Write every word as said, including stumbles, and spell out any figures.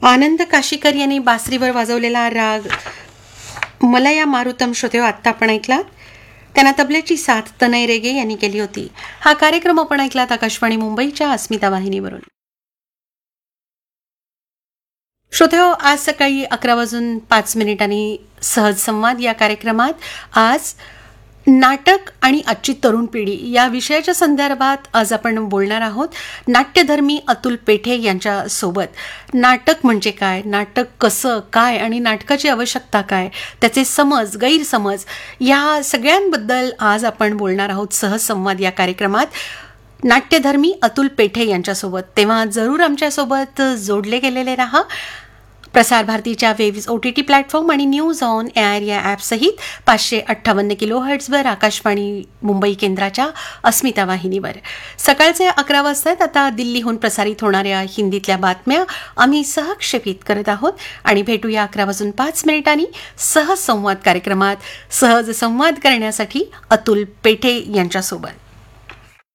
आनंद काशीकर यांनी बासरीवर वाजवलेला राग मलया मारुतम श्रोतेहो आत्ता आपण ऐकलात. त्यांना तबल्याची साथ तनय रेगे यांनी केली होती. हा कार्यक्रम आपण ऐकलात आकाशवाणी मुंबईच्या अस्मिता वाहिनीवरून. श्रोतेहो, आज सकाळी अकरा वाजून पाच मिनिटांनी सहज संवाद या कार्यक्रमात आज नाटक आणि आजची तरुण पिढी या विषयाच्या संदर्भात आज आपण बोलणार आहोत. नाट्यधर्मी अतुल पेठे यांच्या सोबत नाटक म्हणजे काय, नाटक कसं काय आणि नाटकाची आवश्यकता काय, त्याचे समज गैरसमज या सगळ्यांबद्दल आज आपण बोलणार आहोत सहज संवाद या कार्यक्रमात नाट्यधर्मी अतुल पेठे यांच्यासोबत. तेव्हा जरूर आमच्यासोबत जोडले गेलेले राहा. प्रसार भारतीच्या waves O T T platform आणि न्यूज ऑन एअर या ॲपसहित पाचशे अठ्ठावन्न किलो हर्ट्झवर आकाशवाणी मुंबई केंद्राच्या अस्मिता वाहिनीवर. सकाळचे अकरा वाजतात. आता दिल्लीहून प्रसारित होणाऱ्या हिंदीतल्या बातम्या आम्ही सहक्षेपित करत आहोत आणि भेटूया अकरा वाजून पाच मिनिटांनी सहज संवाद कार्यक्रमात सहज संवाद करण्यासाठी अतुल पेठे यांच्यासोबत.